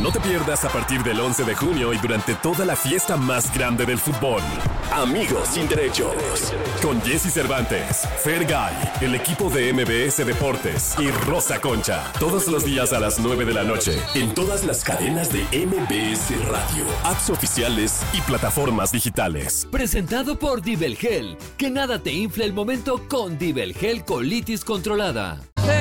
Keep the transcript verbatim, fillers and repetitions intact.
No te pierdas a partir del once de junio y durante toda la fiesta más grande del fútbol. Amigos sin derechos. Con Jesse Cervantes, Fergay, el equipo de M B S Deportes y Rosa Concha. Todos los días a las nueve de la noche. En todas las cadenas de M B S Radio, apps oficiales y plataformas digitales. Presentado por Dibelgel. Que nada te infle el momento con Dibelgel Colitis Controlada.